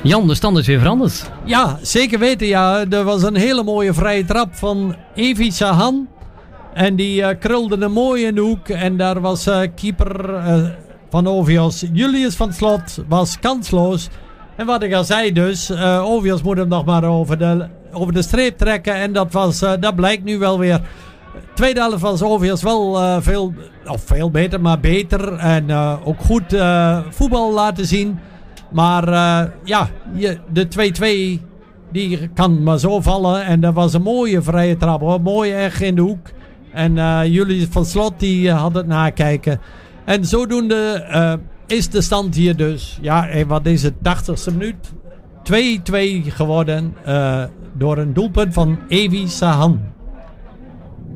Jan, de stand is weer veranderd. Ja, zeker weten. Ja. Er was een hele mooie vrije trap van Evi Sahan. En die krulde hem mooi in de hoek. En daar was keeper van Ovios, Julius van Slot, was kansloos. En wat ik al zei dus, Ovios moet hem nog maar over de streep trekken. En dat blijkt nu wel weer. Tweede helft was Ovios wel veel beter, maar beter. En ook goed voetbal laten zien. Maar de 2-2 die kan maar zo vallen. En dat was een mooie vrije trap hoor. Mooi echt in de hoek. En Julius van Slot die had het nakijken. En zodoende is de stand hier dus. Ja, wat is het? 80ste minuut. 2-2 geworden door een doelpunt van Evi Sahan.